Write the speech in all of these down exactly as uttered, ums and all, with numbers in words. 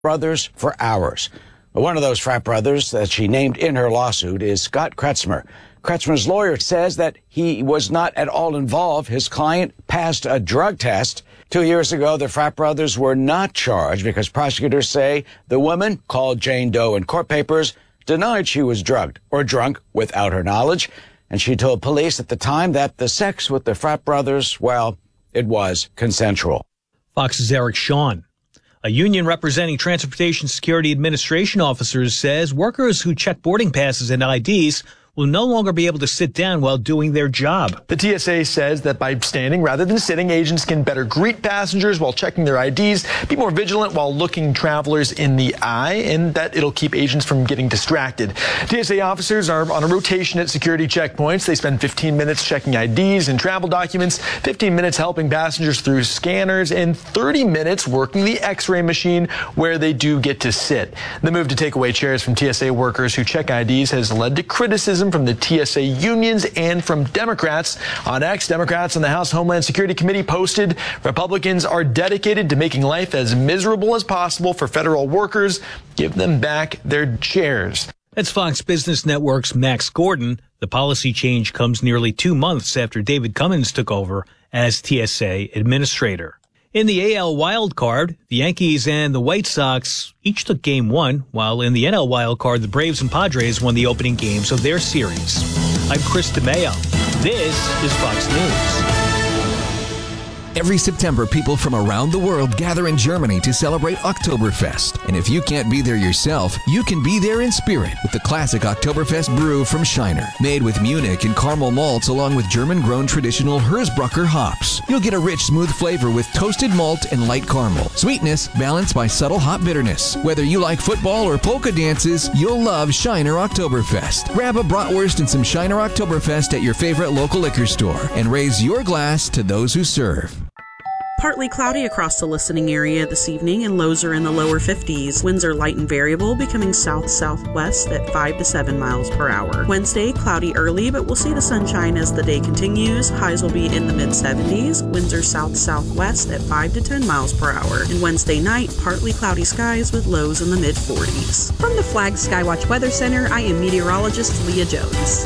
brothers for hours. One of those frat brothers that she named in her lawsuit is Scott Kretzmer. Kretzmer's lawyer says that he was not at all involved. His client passed a drug test. Two years ago, the frat brothers were not charged because prosecutors say the woman, called Jane Doe in court papers, denied she was drugged or drunk without her knowledge. And she told police at the time that the sex with the frat brothers, well, it was consensual. Fox's Eric Shawn. A union representing Transportation Security Administration officers says workers who check boarding passes and I Ds will no longer be able to sit down while doing their job. The T S A says that by standing rather than sitting, agents can better greet passengers while checking their I Ds, be more vigilant while looking travelers in the eye, and that it'll keep agents from getting distracted. T S A officers are on a rotation at security checkpoints. They spend fifteen minutes checking I Ds and travel documents, fifteen minutes helping passengers through scanners, and thirty minutes working the X-ray machine where they do get to sit. The move to take away chairs from T S A workers who check I Ds has led to criticism from the T S A unions and from Democrats. On X, Democrats on the House Homeland Security Committee posted, Republicans are dedicated to making life as miserable as possible for federal workers. Give them back their chairs. That's Fox Business Network's Max Gordon. The policy change comes nearly two months after David Cummins took over as T S A administrator. In the A L wild card, the Yankees and the White Sox each took game one, while in the N L wild card, the Braves and Padres won the opening games of their series. I'm Chris DeMeo. This is Fox News. Every September, people from around the world gather in Germany to celebrate Oktoberfest. And if you can't be there yourself, you can be there in spirit with the classic Oktoberfest brew from Shiner. Made with Munich and caramel malts along with German-grown traditional Hersbrucker hops. You'll get a rich, smooth flavor with toasted malt and light caramel. Sweetness balanced by subtle hop bitterness. Whether you like football or polka dances, you'll love Shiner Oktoberfest. Grab a bratwurst and some Shiner Oktoberfest at your favorite local liquor store and raise your glass to those who serve. Partly cloudy across the listening area this evening, and lows are in the lower fifties. Winds are light and variable, becoming south-southwest at five to seven miles per hour. Wednesday, cloudy early, but we'll see the sunshine as the day continues. Highs will be in the mid-seventies. Winds are south-southwest at five to ten miles per hour. And Wednesday night, partly cloudy skies with lows in the mid-forties. From the Flag Skywatch Weather Center, I am meteorologist Leah Jones.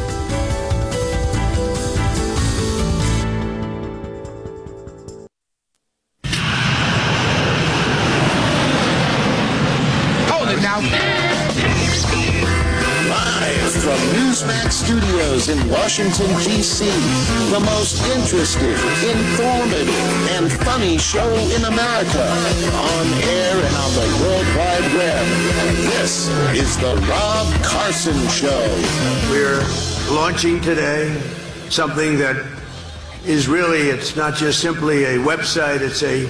Live from Newsmax Studios in Washington, D C, the most interesting, informative, and funny show in America, on air and on the World Wide Web. This is the Rob Carson Show. We're launching today something that is really, it's not just simply a website, it's a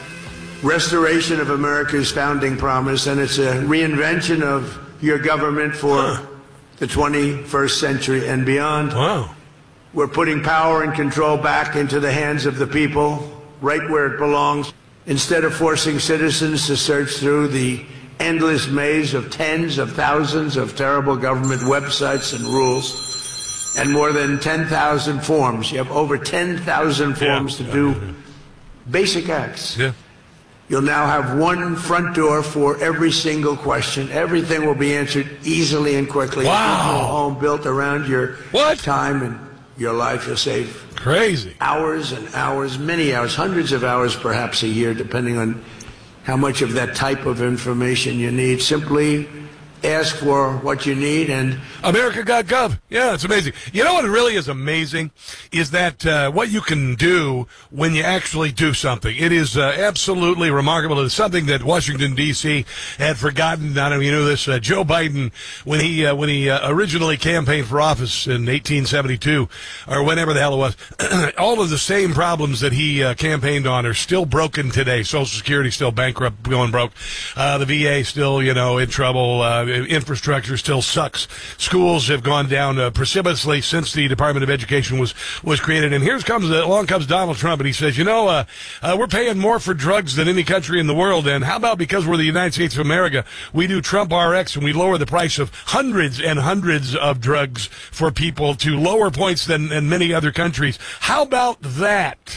restoration of America's founding promise, and it's a reinvention of your government for huh. the twenty-first century and beyond. Wow. We're putting power and control back into the hands of the people, right where it belongs. Instead of forcing citizens to search through the endless maze of tens of thousands of terrible government websites and rules, and more than ten thousand forms. You have over ten thousand forms yeah. to do yeah. basic acts. Yeah. You'll now have one front door for every single question. Everything will be answered easily and quickly. Wow. A home built around your what? time and your life. You'll save crazy hours and hours, many hours, hundreds of hours perhaps a year, depending on how much of that type of information you need. Simply ask for what you need and America dot gov. Yeah, it's amazing. You know what really is amazing is that uh, what you can do when you actually do something. It is uh, absolutely remarkable. It's something that Washington D C had forgotten. I don't know if you knew this. Uh, Joe Biden, when he uh, when he uh, originally campaigned for office in eighteen seventy-two or whenever the hell it was, all of the same problems that he uh, campaigned on are still broken today. Social Security still bankrupt, going broke. Uh, the V A still, you know, in trouble. Uh, infrastructure still sucks. Schools have gone down uh, precipitously since the Department of Education was was created. And here's comes along comes Donald Trump, and he says, you know, uh, uh, we're paying more for drugs than any country in the world. And how about because we're the United States of America, we do Trump R X and we lower the price of hundreds and hundreds of drugs for people to lower points than in many other countries. How about that?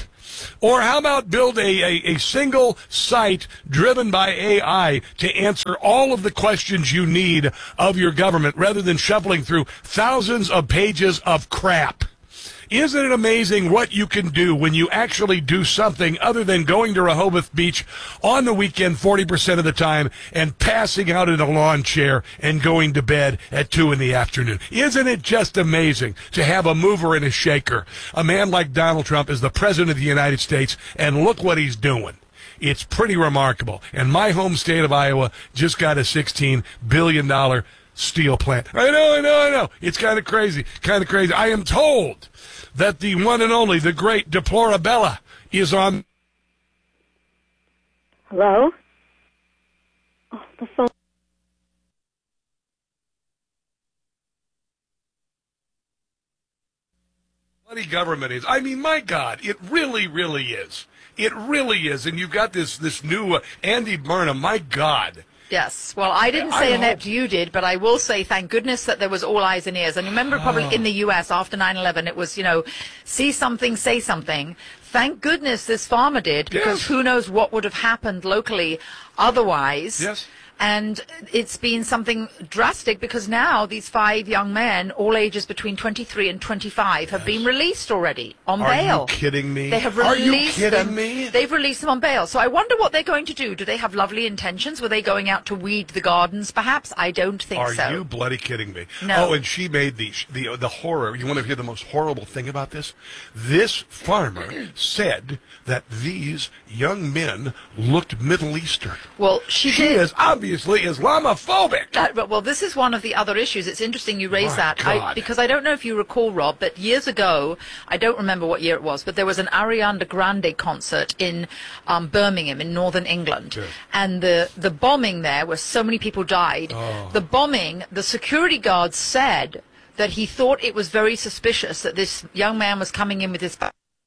Or how about build a, a, a single site driven by A I to answer all of the questions you need of your government rather than shuffling through thousands of pages of crap? Isn't it amazing what you can do when you actually do something other than going to Rehoboth Beach on the weekend forty percent of the time and passing out in a lawn chair and going to bed at two in the afternoon? Isn't it just amazing to have a mover and a shaker? A man like Donald Trump is the president of the United States, and look what he's doing. It's pretty remarkable. And my home state of Iowa just got a sixteen billion dollars steel plant. I know, I know, I know. It's kind of crazy, kind of crazy. I am told that the one and only, the great Deplorabella is on. Hello? Oh, the phone. Bloody government is. I mean, my God, it really, really is. It really is. And you've got this, this new uh, Andy Burnham, my God. Yes. Well, I didn't say, I Annette, hope. you did, but I will say thank goodness that there was all eyes and ears. And remember, probably in the U S after nine eleven, it was, you know, see something, say something. Thank goodness this farmer did, because Yes. who knows what would have happened locally otherwise. Yes. And it's been something drastic, because now these five young men, all ages between twenty-three and twenty-five, have been released already on Are bail. you kidding me? They have Are you released kidding them. me? They've released them on bail. So I wonder what they're going to do. Do they have lovely intentions? Were they going out to weed the gardens, perhaps? I don't think Are so. you bloody kidding me? No. Oh, and she made the, the the horror. You want to hear the most horrible thing about this? This farmer said that these young men looked Middle Eastern. Well, she She did. is obviously Islamophobic. Uh, but- well, this is one of the other issues. It's interesting you raise My that I, God. because I don't know if you recall, Rob, but years ago, I don't remember what year it was, but there was an Ariana Grande concert in um, Birmingham in northern England, Yes. and the the bombing there, where so many people died. Oh. The bombing, the security guard said that he thought it was very suspicious that this young man was coming in with his.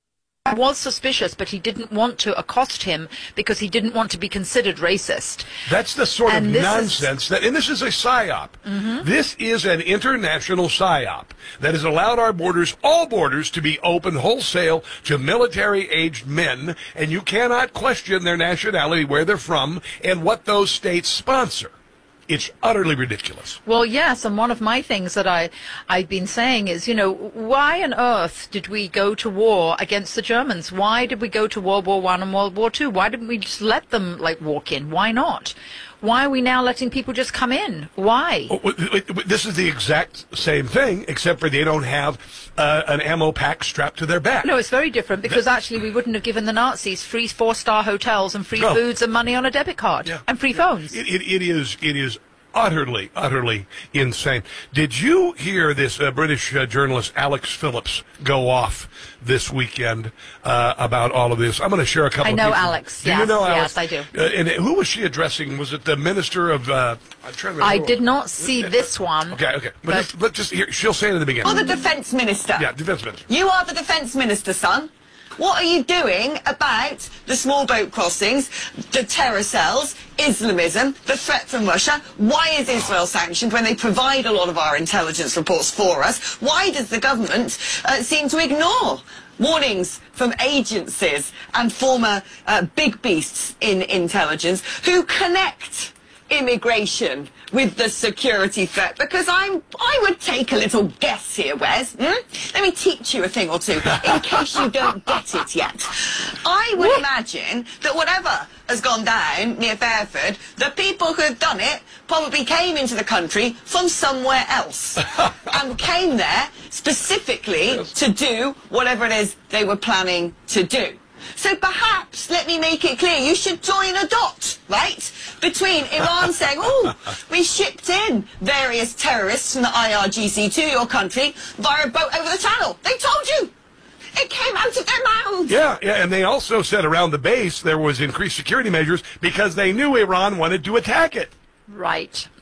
Was suspicious, but he didn't want to accost him because he didn't want to be considered racist. That's the sort And of this is- nonsense that, and this is a psyop. Mhm. This is an international psyop that has allowed our borders, all borders, to be open wholesale to military-aged men, and you cannot question their nationality, where they're from, and what those states sponsor. It's utterly ridiculous. Well, yes, and one of my things that I, I've been saying is, you know, why on earth did we go to war against the Germans? Why did we go to World War One and World War Two? Why didn't we just let them, like, walk in? Why not? Why are we now letting people just come in? Why? Oh, wait, wait, wait, This is the exact same thing, except for they don't have uh, an ammo pack strapped to their back. No, it's very different, because actually we wouldn't have given the Nazis free four-star hotels and free No. foods and money on a debit card Yeah. and free phones. It, it, it is it is utterly, utterly insane. Did you hear this uh, British uh, journalist Alex Phillips go off this weekend uh, about all of this? I'm going to share a couple I of know pieces. Alex. Do Yes, you know yes, Alex? I do. Uh, and who was she addressing? Was it the Minister of... Uh, I'm trying to I remember. did not see this one. Okay, okay. But, But- just, but just here, she'll say it at the beginning. Or the Defence Minister. Yeah, Defence Minister. You are the Defence Minister, son. What are you doing about the small boat crossings, the terror cells, Islamism, the threat from Russia? Why is Israel sanctioned when they provide a lot of our intelligence reports for us? Why does the government uh, seem to ignore warnings from agencies and former uh, big beasts in intelligence who connect immigration with the security threat? Because I'm, I would take a little guess here, Wes. Hmm? Let me teach you a thing or two, in case you don't get it yet. I would imagine that whatever has gone down near Fairford, the people who have done it probably came into the country from somewhere else and came there specifically to do whatever it is they were planning to do. So perhaps, let me make it clear, you should join a dot, right, between Iran saying, oh, we shipped in various terrorists from the I R G C to your country via a boat over the channel. They told you. It came out of their mouths. Yeah, yeah, and they also said around the base there was increased security measures because they knew Iran wanted to attack it. Right.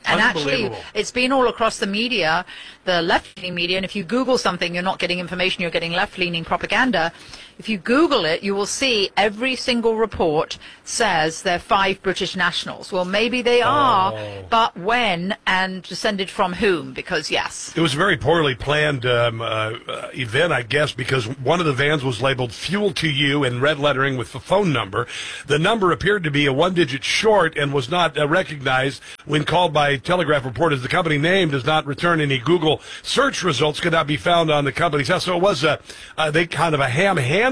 And actually, it's been all across the media, the left-leaning media, and if you Google something, you're not getting information, you're getting left-leaning propaganda. If you Google it, you will see every single report says they're five British nationals. Well, maybe they are, oh. but when and descended from whom? Because, yes. It was a very poorly planned um, uh, uh, event, I guess, because one of the vans was labeled Fuel to You in red lettering with the phone number. The number appeared to be a one-digit short and was not uh, recognized when called by Telegraph reporters. The company name does not return any Google search results, could not be found on the company's house. So it was a, uh, they kind of a ham-handed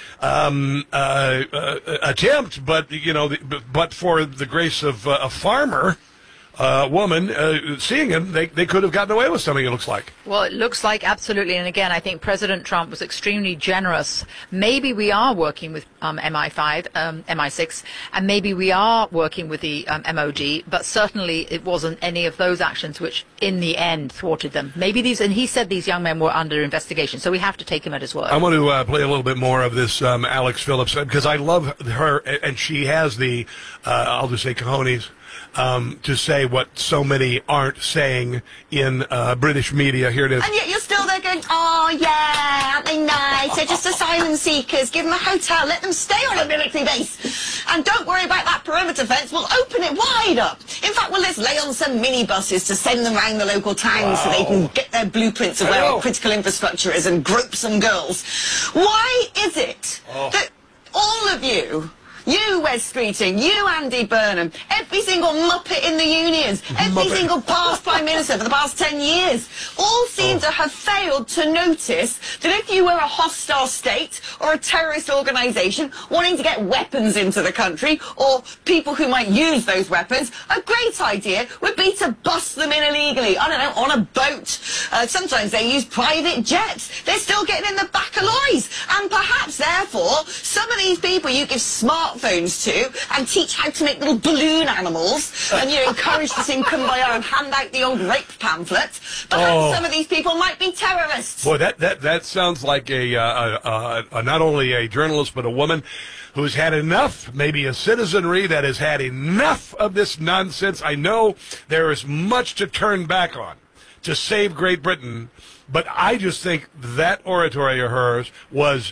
Um, uh, uh, attempt, but you know, but for the grace of uh, a farmer uh, woman uh, seeing him, they they could have gotten away with something. It looks like. Well, it looks like absolutely, and again, I think President Trump was extremely generous. Maybe we are working with um, M I five, um, M I six, and maybe we are working with the um, M O D, but certainly it wasn't any of those actions which, in the end, thwarted them. Maybe these, and he said these young men were under investigation, so we have to take him at his word. I want to uh, play a little bit more of this um, Alex Phillips, because I love her, and she has the, uh, I'll just say cojones, um, to say what so many aren't saying in uh, British media. Here it is. And yet you're still there going, oh, yeah, aren't they nice? They're just asylum seekers. Give them a hotel. Let them stay on a military base. And don't worry about that perimeter fence. We'll open it wide up. In fact, well, let's lay on some minibuses to send them around the local towns wow. so they can get their blueprints of where our critical infrastructure is and grope some girls. Why is it oh. that all of you... You, Wes Streeting, you, Andy Burnham, every single muppet in the unions, every muppet. single past Prime Minister for the past ten years, all seem oh. to have failed to notice that if you were a hostile state or a terrorist organisation wanting to get weapons into the country, or people who might use those weapons, a great idea would be to bust them in illegally, I don't know, on a boat. Uh, sometimes they use private jets. They're still getting in the back of lorries. And perhaps, therefore, some of these people you give smart phones to and teach how to make little balloon animals and you encourage to sing Kumbaya and hand out the old rape pamphlet. Perhaps oh. some of these people might be terrorists. Boy, that that that sounds like a, uh, a, a, a not only a journalist but a woman who's had enough, maybe a citizenry that has had enough of this nonsense. I know there is much to turn back on to save Great Britain, but I just think that oratory of hers was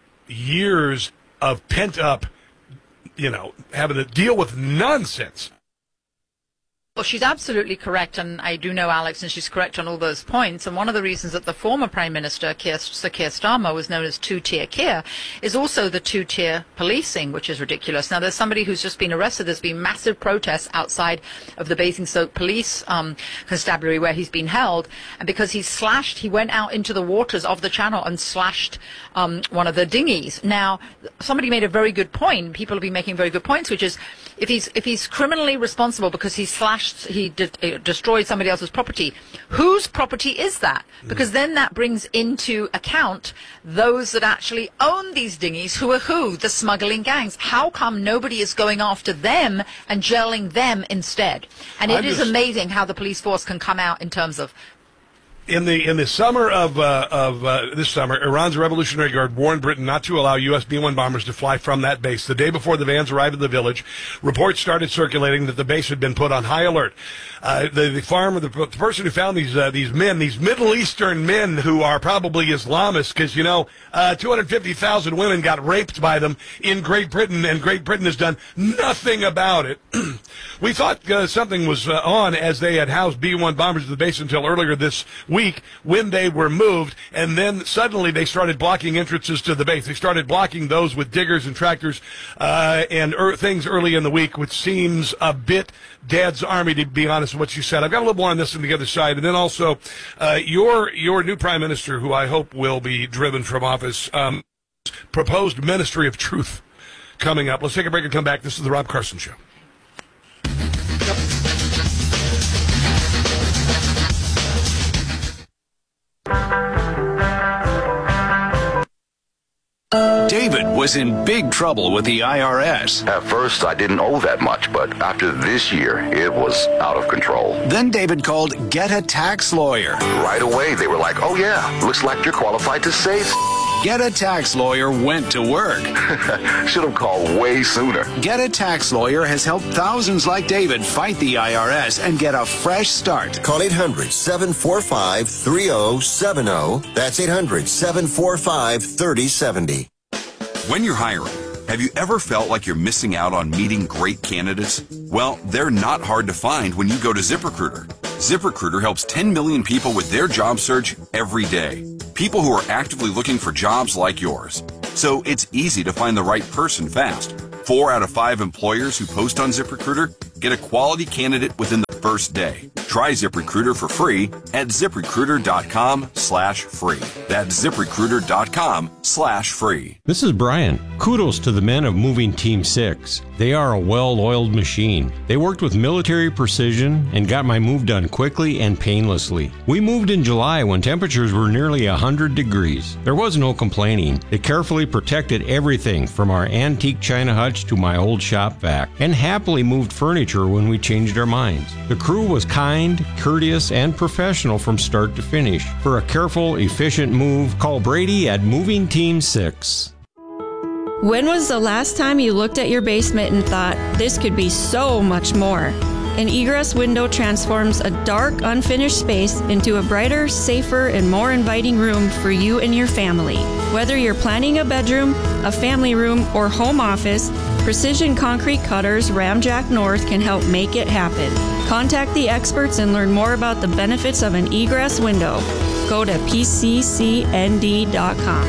years of pent-up, you know, having to deal with nonsense. Well, she's absolutely correct, and I do know Alex, and she's correct on all those points. And one of the reasons that the former Prime Minister, Keir, Sir Keir Starmer, was known as two-tier Keir, is also the two-tier policing, which is ridiculous. Now, there's somebody who's just been arrested. There's been massive protests outside of the Basingstoke Police um, Constabulary where he's been held, and because he slashed, he went out into the waters of the Channel and slashed um, one of the dinghies. Now, somebody made a very good point. People have been making very good points, which is if he's if he's criminally responsible because he slashed he did, uh, destroyed somebody else's property, whose property is that? Because then that brings into account those that actually own these dinghies, who are who? The smuggling gangs. How come nobody is going after them and jailing them instead? And it I'm is just... amazing how the police force can come out in terms of In the in the summer of uh, of uh, this summer, Iran's Revolutionary Guard warned Britain not to allow U S B one bombers to fly from that base. The day before the vans arrived at the village, reports started circulating that the base had been put on high alert. Uh, the, the farmer, the, the person who found these uh, these men, these Middle Eastern men who are probably Islamists, because you know, uh, two hundred fifty thousand women got raped by them in Great Britain, and Great Britain has done nothing about it. We thought uh, something was uh, on as they had housed B one bombers at the base until earlier this week when they were moved, and then suddenly they started blocking entrances to the base. They started blocking those with diggers and tractors uh, and er- things early in the week, which seems a bit Dad's Army, to be honest with what you said. I've got a little more on this on the other side, and then also uh, your your new prime minister, who I hope will be driven from office, um, proposed Ministry of Truth coming up. Let's take a break and come back. This is the Rob Carson Show. David was in big trouble with the I R S. At first, I didn't owe that much, but after this year, it was out of control. Then David called Get a Tax Lawyer. Right away, they were like, oh yeah, looks like you're qualified to save. Get a Tax Lawyer went to work. Should have called way sooner. Get a Tax Lawyer has helped thousands like David fight the I R S and get a fresh start. Call eight hundred, seven four five, three oh seven oh. That's eight hundred, seven four five, three oh seven oh. When you're hiring, have you ever felt like you're missing out on meeting great candidates? Well, they're not hard to find when you go to ZipRecruiter. ZipRecruiter helps ten million people with their job search every day. People who are actively looking for jobs like yours. So it's easy to find the right person fast. Four out of five employers who post on ZipRecruiter get a quality candidate within the first day. Try ZipRecruiter for free at ZipRecruiter.com slash free. That's ZipRecruiter.com slash free. This is Brian. Kudos to the men of Moving Team six. They are a well-oiled machine. They worked with military precision and got my move done quickly and painlessly. We moved in July when temperatures were nearly one hundred degrees. There was no complaining. They carefully protected everything from our antique china hutch to my old shop vac, and happily moved furniture when we changed our minds. The crew was kind, courteous, and professional from start to finish. For a careful, efficient move, call Brady at Moving Team six. When was the last time you looked at your basement and thought, this could be so much more? An egress window transforms a dark, unfinished space into a brighter, safer, and more inviting room for you and your family. Whether you're planning a bedroom, a family room, or home office, Precision Concrete Cutters Ramjack North can help make it happen. Contact the experts and learn more about the benefits of an egress window. Go to P C C N D dot com.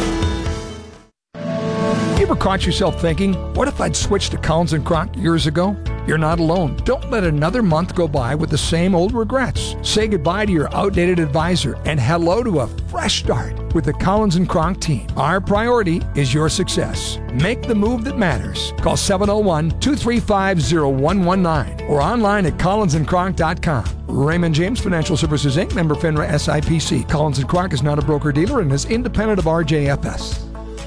You ever caught yourself thinking, what if I'd switched to Collins and Crock years ago? You're not alone. Don't let another month go by with the same old regrets. Say goodbye to your outdated advisor and hello to a fresh start with the Collins and Crock team. Our priority is your success. Make the move that matters. Call seven oh one, two three five, oh one one nine or online at collins and crock dot com. Raymond James Financial Services, Incorporated, member FINRA S I P C. Collins and Crock is not a broker-dealer and is independent of R J F S.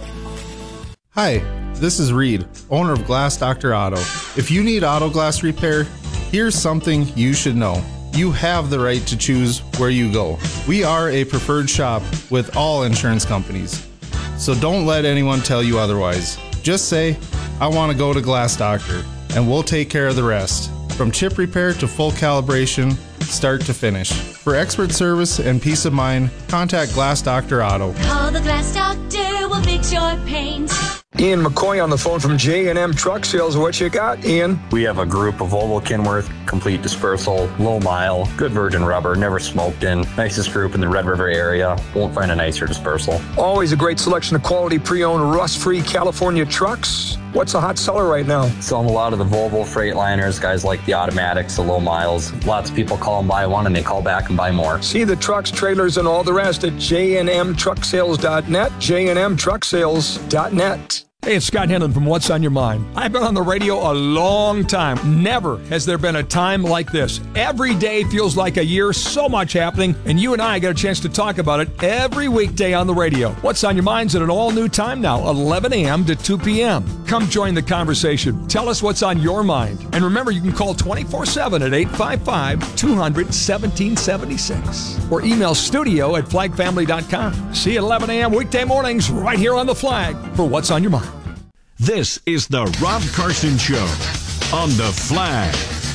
Hi, this is Reed, owner of Glass Doctor Auto. If you need auto glass repair, here's something you should know. You have the right to choose where you go. We are a preferred shop with all insurance companies. So don't let anyone tell you otherwise. Just say, I want to go to Glass Doctor, and we'll take care of the rest. From chip repair to full calibration, start to finish. For expert service and peace of mind, contact Glass Doctor Auto. Call the Glass Doctor, we'll fix your paint. Ian McCoy on the phone from J and M Truck Sales. What you got, Ian? We have a group of Volvo Kenworth, complete dispersal, low mile, good virgin rubber, never smoked in. Nicest group in the Red River area. Won't find a nicer dispersal. Always a great selection of quality pre-owned, rust-free California trucks. What's a hot seller right now? Selling a lot of the Volvo Freightliners, guys like the automatics, the low miles. Lots of people call and buy one and they call back and buy more. See the trucks, trailers, and all the rest at J and M truck sales dot net, J and M truck sales dot net. Hey, it's Scott Henlon from What's on Your Mind. I've been on the radio a long time. Never has there been a time like this. Every day feels like a year, so much happening, and you and I get a chance to talk about it every weekday on the radio. What's on Your Mind's at an all-new time now, eleven a.m. to two p.m. Come join the conversation. Tell us what's on your mind. And remember, you can call twenty-four seven at eight five five, two hundred, seventeen seventy-six or email studio at flag family dot com. See you at eleven a.m. weekday mornings right here on The Flag for What's on Your Mind. This is the Rob Carson Show on The Flag.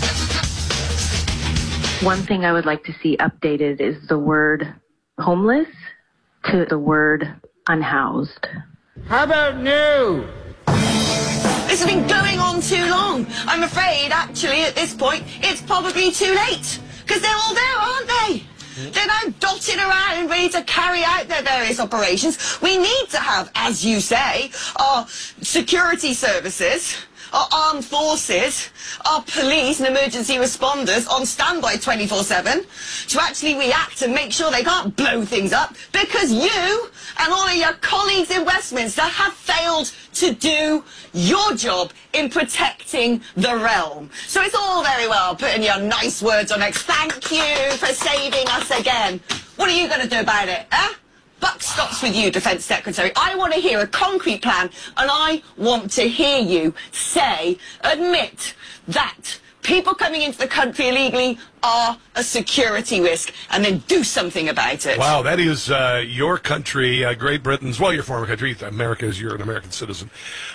One thing I would like to see updated is the word homeless to the word unhoused. How about new? This has been going on too long. I'm afraid, actually, at this point, it's probably too late. Because they're all there, aren't they? They're now dotted around and ready to carry out their various operations. We need to have, as you say, our security services, our armed forces, our police and emergency responders on standby twenty-four seven to actually react and make sure they can't blow things up because you and all of your colleagues in Westminster have failed to do your job in protecting the realm. So it's all very well putting your nice words on X. Thank you for saving us again. What are you going to do about it, eh? Buck stops with you, Defence Secretary. I want to hear a concrete plan, and I want to hear you say, admit that people coming into the country illegally are a security risk, and then do something about it. Wow, that is uh, your country, uh, Great Britain's, well, your former country, America, is you're an American citizen.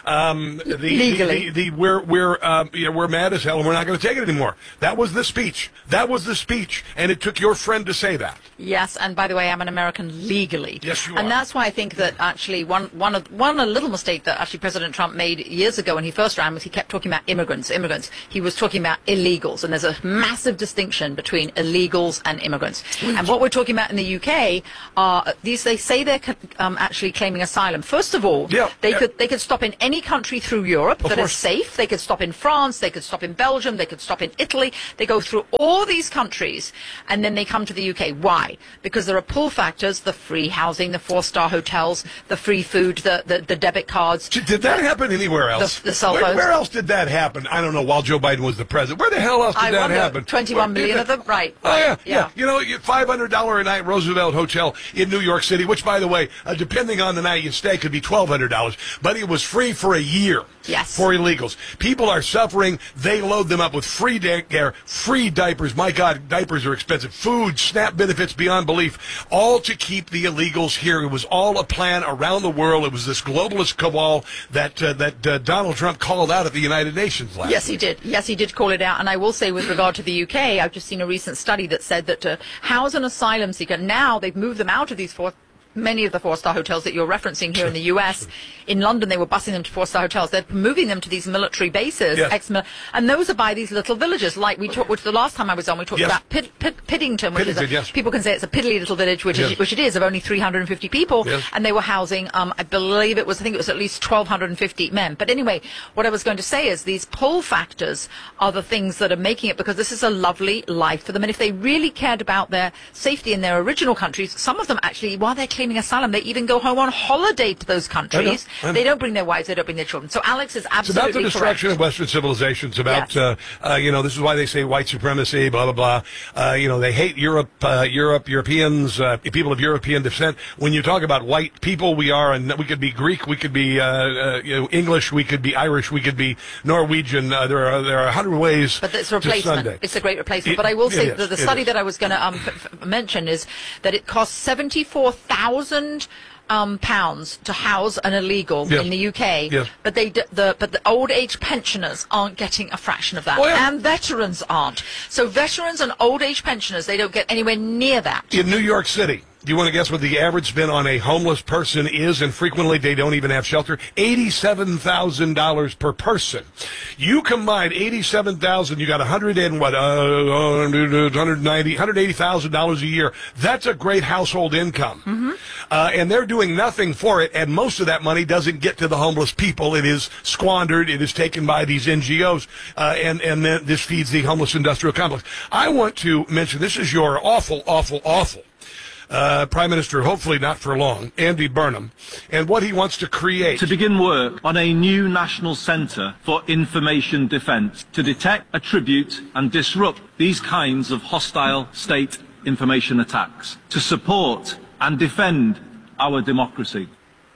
Um, the, Legally. The, the, the, we're, we're, um, you know, we're mad as hell, and we're not going to take it anymore. That was the speech. That was the speech, and it took your friend to say that. Yes, and by the way, I'm an American legally. Yes, you and are. that's why I think that actually one one of one a little mistake that actually President Trump made years ago when he first ran was he kept talking about immigrants, immigrants. He was talking about illegals, and there's a massive distinction between illegals and immigrants. And what we're talking about in the U K are these. They say they're um, actually claiming asylum. First of all, yeah, they yeah. could they could stop in any country through Europe Of that course. is safe. They could stop in France. They could stop in Belgium. They could stop in Italy. They go through all these countries, and then they come to the U K. Why? Because there are pull factors: the free housing, the four-star hotels, the free food, the the, the debit cards. Did that happen anywhere else? The, the cell where, phones. where else did that happen? I don't know. While Joe Biden was the president, where the hell else did I that wonder, happen? twenty-one Where- million of them, right? Oh right, yeah, yeah. yeah. You know, five hundred dollar a night Roosevelt Hotel in New York City, which, by the way, uh, depending on the night you stay, could be twelve hundred dollars. But it was free for a year. Yes. For illegals, people are suffering. They load them up with free day care, free diapers. My God, diapers are expensive. Food, SNAP benefits beyond belief, all to keep the illegals here. It was all a plan around the world. It was this globalist cabal that uh, that uh, Donald Trump called out at the United Nations last. Yes, he did. Yes, he did call it out. And I will say, with regard to the U K, I've just seen a recent study that said that to house an asylum seeker, now they've moved them out of these four. Many of the four-star hotels that you're referencing here in the U S, in London, they were busing them to four-star hotels. They're moving them to these military bases, Yes. ex and those are by these little villages. Like we talked, which the last time I was on, we talked Yes. about Pid, Pid, Piddington, which Piddington, is a, yes. people can say it's a piddly little village, which Yes. is which it is, of only three hundred fifty people, Yes. and they were housing, um, I believe it was, I think it was at least twelve fifty men. But anyway, what I was going to say is these pull factors are the things that are making it, because this is a lovely life for them. And if they really cared about their safety in their original countries, some of them actually, while they're claiming asylum, they even go home on holiday to those countries. I know. They don't bring their wives, they don't bring their children. So Alex is It's absolutely about the destruction correct. of Western civilization. It's about, Yes. uh, uh, you know, this is why they say white supremacy, blah, blah, blah. Uh, you know, they hate Europe, uh, Europe, Europeans, uh, people of European descent. When you talk about white people, we are, and we could be Greek, we could be uh, uh, you know, English, we could be Irish, we could be Norwegian. Uh, there are there are a hundred ways But it's to a replacement. Sunday. It's a great replacement. It- but I will it say is, that the it study is. that I was going to um, f- f- mention is that it costs seventy-four thousand um, pounds to house an illegal Yes. in the U K. Yes. But they d- the but the old age pensioners aren't getting a fraction of that, Oh, yeah. and veterans aren't. So veterans and old age pensioners, they don't get anywhere near that. In New York City, do you want to guess what the average spend on a homeless person is? And frequently they don't even have shelter. eighty-seven thousand dollars per person. You combine eighty-seven thousand dollars, you got one hundred and what, uh, one hundred ninety, one hundred eighty thousand dollars a year. That's a great household income. Mm-hmm. Uh, and they're doing nothing for it, and most of that money doesn't get to the homeless people. It is squandered. It is taken by these N G Os, uh, and, and then this feeds the homeless industrial complex. I want to mention, this is your awful, awful, awful Uh, Prime Minister, hopefully not for long, Andy Burnham, and what he wants to create. To begin work on a new national centre for information defence to detect, attribute and disrupt these kinds of hostile state information attacks, to support and defend our democracy.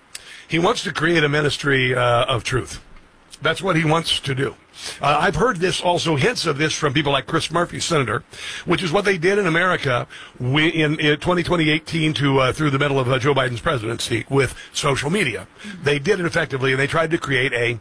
He wants to create a ministry uh, of truth. That's what he wants to do. Uh, I've heard this also, hints of this from people like Chris Murphy, Senator, which is what they did in America we, in, in twenty eighteen to uh, through the middle of uh, Joe Biden's presidency with social media. They did it effectively, and they tried to create a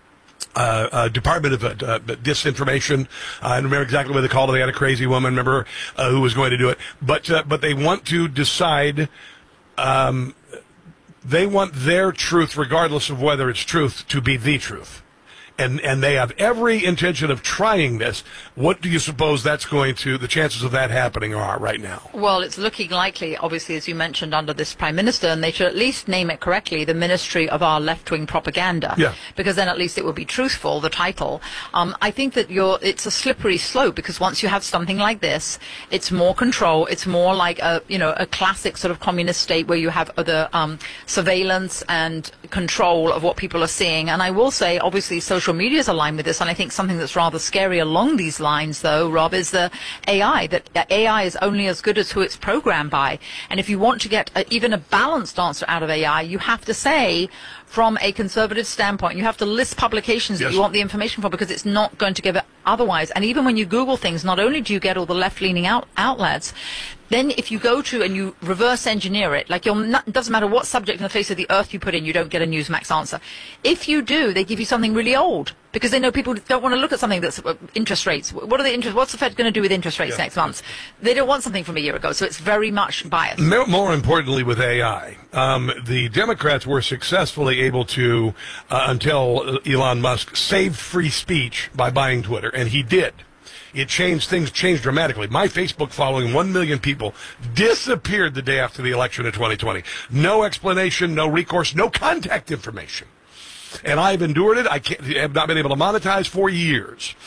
Uh, uh, Department of uh, uh, Disinformation. Uh, I don't remember exactly what they called it. They had a crazy woman, remember, uh, who was going to do it. But uh, but they want to decide. Um, they want their truth, regardless of whether it's truth, to be the truth. And and they have every intention of trying this. What do you suppose that's going to, the chances of that happening are right now? Well, it's looking likely, obviously, as you mentioned, under this Prime Minister, and they should at least name it correctly, the Ministry of Our Left-Wing Propaganda. Yeah. Because then at least it will be truthful, the title. Um, I think that you're, it's a slippery slope, because once you have something like this, it's more control, it's more like a, you know, a classic sort of communist state where you have the um, surveillance and control of what people are seeing. And I will say, obviously, social media is aligned with this, and I think something that's rather scary along these lines, though, Rob, is the A I, that A I is only as good as who it's programmed by. And if you want to get a, even a balanced answer out of A I, you have to say, from a conservative standpoint, you have to list publications Yes. that you want the information from, because it's not going to give otherwise. And even when you Google things, not only do you get all the left-leaning out, outlets, then if you go to and you reverse engineer it, like you're not, it doesn't matter what subject on the face of the earth you put in, you don't get a Newsmax answer. If you do, they give you something really old because they know people don't want to look at something that's uh, interest rates. What are the interest? What's the Fed going to do with interest rates yeah. next month? They don't want something from a year ago, so it's very much biased. More, more importantly, with A I, um, the Democrats were successfully able to, uh, until Elon Musk saved free speech by buying Twitter, and he did. It changed, things changed dramatically. My Facebook following, one million people, disappeared the day after the election in twenty twenty. No explanation, no recourse, no contact information. And I've endured it. I can't, have not been able to monetize for years.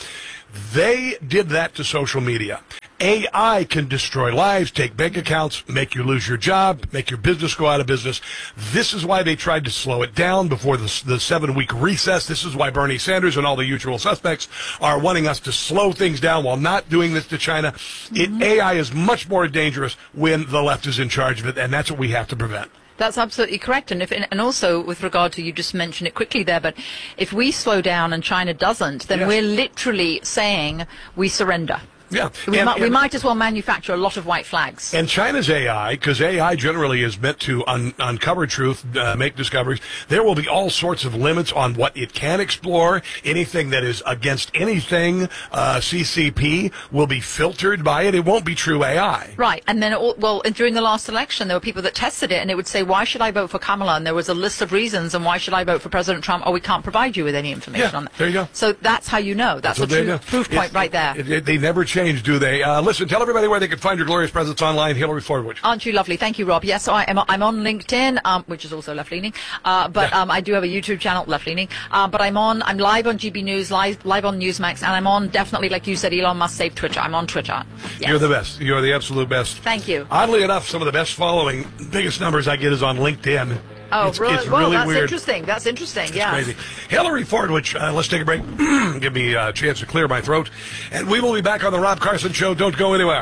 They did that to social media. A I can destroy lives, take bank accounts, make you lose your job, make your business go out of business. This is why they tried to slow it down before the, the seven-week recess. This is why Bernie Sanders and all the usual suspects are wanting us to slow things down while not doing this to China. It, A I is much more dangerous when the left is in charge of it, and that's what we have to prevent. That's absolutely correct. And if, and also with regard to, you just mentioned it quickly there, but if we slow down and China doesn't, then yes. we're literally saying we surrender. Yeah. We, and, might, and, we might as well manufacture a lot of white flags. And China's A I, because A I generally is meant to un uncover truth, uh, make discoveries, there will be all sorts of limits on what it can explore. Anything that is against anything uh, C C P will be filtered by it. It won't be true A I. Right. And then, it, well, and during the last election, there were people that tested it, and it would say, why should I vote for Kamala? And there was a list of reasons, and why should I vote for President Trump? Oh, we can't provide you with any information yeah, on that. There you go. So that's how you know. That's, that's a true proof point it, right there. It, it, they never change, do they? Uh, listen, tell everybody where they can find your glorious presence online, Hillary Fordwich. Aren't you lovely? Thank you, Rob. Yes, so I am, I'm on LinkedIn, um, which is also left-leaning, uh, but yeah. um, I do have a YouTube channel, left-leaning, uh, but I'm on, I'm live on G B News, live, live on Newsmax, and I'm on, definitely, like you said, Elon Musk saved Twitter. I'm on Twitter. Yes. You're the best. You're the absolute best. Thank you. Oddly enough, some of the best following, biggest numbers I get is on LinkedIn. Oh, it's, really? It's well, really that's weird. interesting. That's interesting, yeah. It's crazy. Hillary Fordwich, uh, let's take a break. Give me a chance to clear my throat. And we will be back on the Rob Carson Show. Don't go anywhere.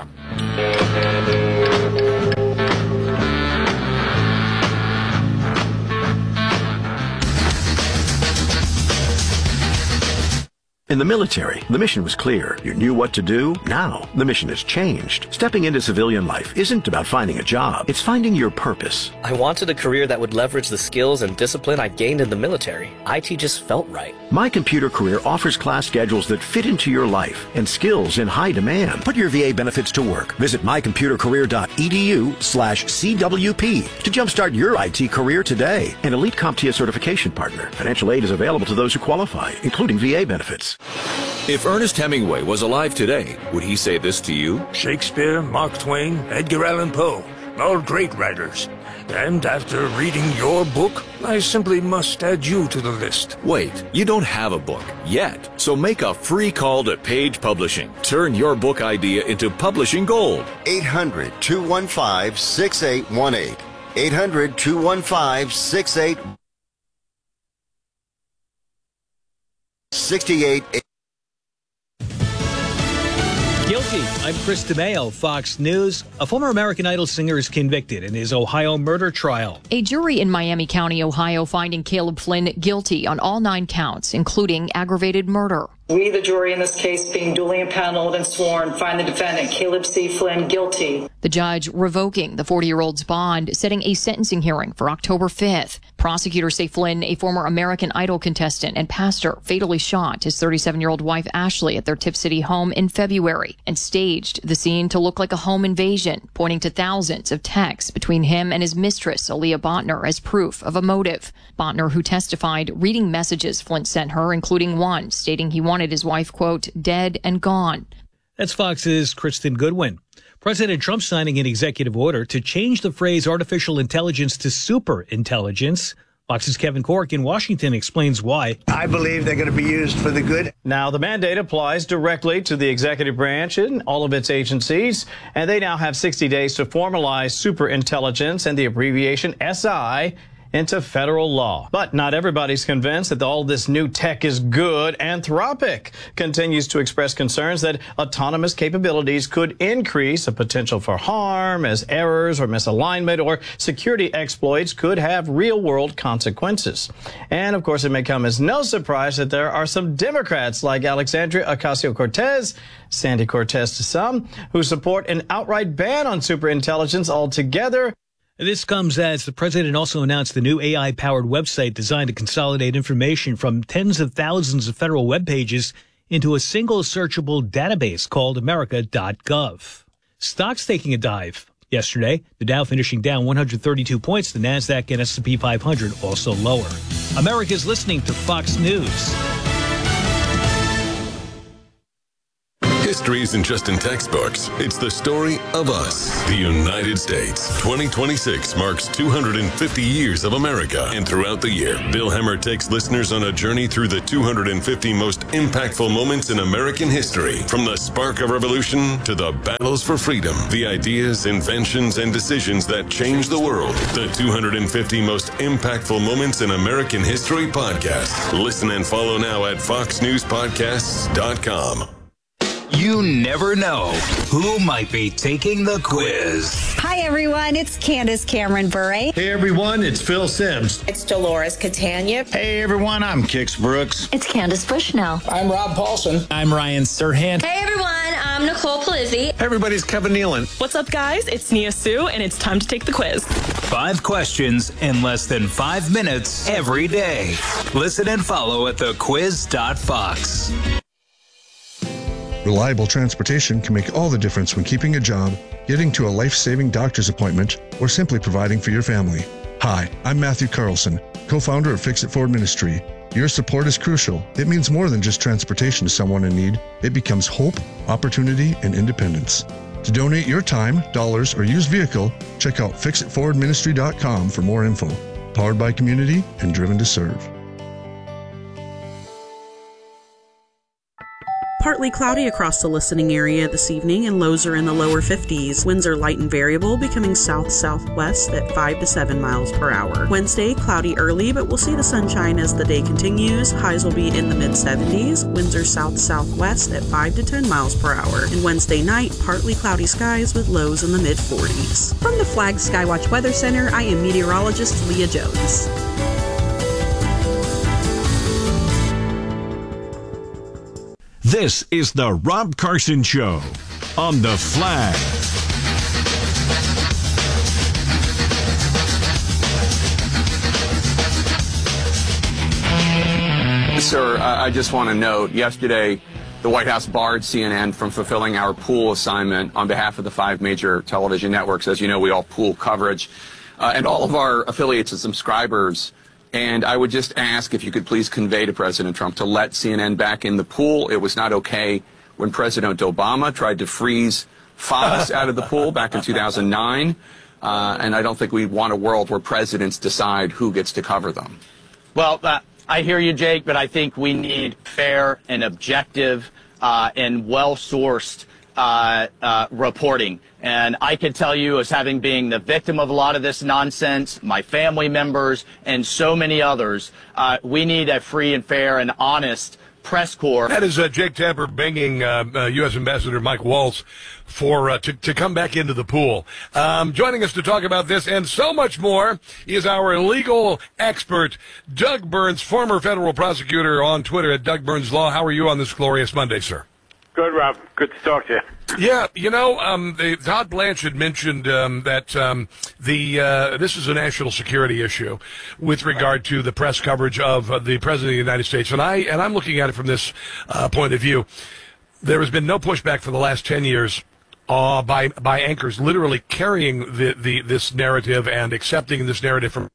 In the military, the mission was clear. You knew what to do. Now, the mission has changed. Stepping into civilian life isn't about finding a job. It's finding your purpose. I wanted a career that would leverage the skills and discipline I gained in the military. I T just felt right. My Computer Career offers class schedules that fit into your life and skills in high demand. Put your V A benefits to work. Visit mycomputercareer.edu slash CWP to jumpstart your I T career today. An Elite CompTIA certification partner. Financial aid is available to those who qualify, including V A benefits. If Ernest Hemingway was alive today, would he say this to you? Shakespeare, Mark Twain, Edgar Allan Poe, all great writers. And after reading your book, I simply must add you to the list. Wait, you don't have a book yet, so make a free call to Page Publishing. Turn your book idea into publishing gold. eight hundred, two one five, six eight one eight. eight hundred, two one five, six eight one eight. sixty-eight. Guilty. I'm Chris DeMeo, Fox News. A former American Idol singer is convicted in his Ohio murder trial. A jury in Miami County, Ohio, finding Caleb Flynn guilty on all nine counts, including aggravated murder. We, the jury in this case, being duly impaneled and sworn, find the defendant, Caleb C. Flynn, guilty. The judge revoking the forty-year-old's bond, setting a sentencing hearing for October fifth. Prosecutors say Flynn, a former American Idol contestant and pastor, fatally shot his thirty-seven-year-old wife Ashley at their Tip City home in February and staged the scene to look like a home invasion, pointing to thousands of texts between him and his mistress, Aaliyah Botner, as proof of a motive. Botner, who testified, reading messages Flynn sent her, including one stating he wanted his wife, quote, dead and gone. That's Fox's Kristen Goodwin. President Trump signing an executive order to change the phrase artificial intelligence to super intelligence. Fox's Kevin Cork in Washington explains why. I believe they're going to be used for the good. Now, the mandate applies directly to the executive branch and all of its agencies, and they now have sixty days to formalize super intelligence and the abbreviation S I into federal law. But not everybody's convinced that all this new tech is good. Anthropic continues to express concerns that autonomous capabilities could increase a potential for harm, as errors or misalignment or security exploits could have real-world consequences. And, of course, it may come as no surprise that there are some Democrats like Alexandria Ocasio-Cortez, Sandy Cortez to some, who support an outright ban on superintelligence altogether. This comes as the president also announced the new A I-powered website designed to consolidate information from tens of thousands of federal web pages into a single searchable database called America dot gov. Stocks taking a dive yesterday. The Dow finishing down one hundred thirty-two points. The NASDAQ and S and P five hundred also lower. America's listening to Fox News. History isn't just in textbooks. It's the story of us, the United States. twenty twenty-six marks two hundred fifty years of America. And throughout the year, Bill Hemmer takes listeners on a journey through the two hundred fifty most impactful moments in American history. From the spark of revolution to the battles for freedom, the ideas, inventions, and decisions that changed the world. The two hundred fifty most impactful moments in American history podcast. Listen and follow now at fox news podcasts dot com. You never know who might be taking the quiz. Hi, everyone. It's Candace Cameron Bure. Hey, everyone. It's Phil Sims. It's Dolores Catania. Hey, everyone. I'm Kix Brooks. It's Candace Bushnell. I'm Rob Paulson. I'm Ryan Serhant. Hey, everyone. I'm Nicole Palizzi. Hey, everybody. It's Kevin Nealon. What's up, guys? It's Nia Sue, and it's time to take the quiz. Five questions in less than five minutes every day. Listen and follow at the quiz dot fox. Reliable transportation can make all the difference when keeping a job, getting to a life-saving doctor's appointment, or simply providing for your family. Hi, I'm Matthew Carlson, co-founder of Fix It Forward Ministry. Your support is crucial. It means more than just transportation to someone in need. It becomes hope, opportunity, and independence. To donate your time, dollars, or used vehicle, check out fix it forward ministry dot com for more info. Powered by community and driven to serve. Partly cloudy across the listening area this evening, and lows are in the lower fifties. Winds are light and variable, becoming south-southwest at five to seven miles per hour. Wednesday, cloudy early, but we'll see the sunshine as the day continues. Highs will be in the mid-seventies. Winds are south-southwest at five to ten miles per hour. And Wednesday night, partly cloudy skies with lows in the mid-forties. From the Flag Skywatch Weather Center, I am meteorologist Leah Jones. This is the Rob Carson Show on The Flag. Sir, I just want to note, yesterday the White House barred C N N from fulfilling our pool assignment on behalf of the five major television networks. As you know, we all pool coverage. Uh, and all of our affiliates and subscribers. And I would just ask if you could please convey to President Trump to let C N N back in the pool. It was not okay when President Obama tried to freeze Fox out of the pool back in two thousand nine. Uh, and I don't think we want a world where presidents decide who gets to cover them. Well, uh, I hear you, Jake, but I think we need fair and objective uh, and well-sourced uh, uh, reporting. And I can tell you, as having been the victim of a lot of this nonsense, my family members, and so many others, uh, we need a free and fair and honest press corps. That is uh, Jake Tapper banging uh, uh, U S Ambassador Mike Waltz for uh, to, to come back into the pool. Um, joining us to talk about this and so much more is our legal expert, Doug Burns, former federal prosecutor on Twitter at Doug Burns Law. How are you on this glorious Monday, sir? Good, Rob. Good to talk to you. Yeah, you know, um, the, Todd Blanchard mentioned um, that um, the uh, this is a national security issue with regard to the press coverage of uh, the President of the United States, and I and I'm looking at it from this uh, point of view. There has been no pushback for the last ten years uh, by by anchors literally carrying the, the this narrative and accepting this narrative from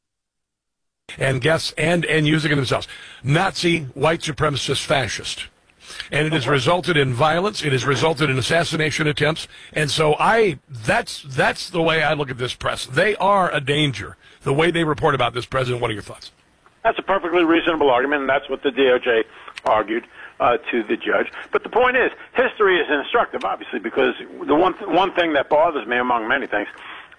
and guests and and using it themselves. Nazi, white supremacist, fascist. And it has resulted in violence. It has resulted in assassination attempts. And so I, that's that's the way I look at this press. They are a danger. The way they report about this president. What are your thoughts? That's a perfectly reasonable argument, and that's what the D O J argued uh, to the judge. But the point is, history is instructive, obviously, because the one th- one thing that bothers me, among many things,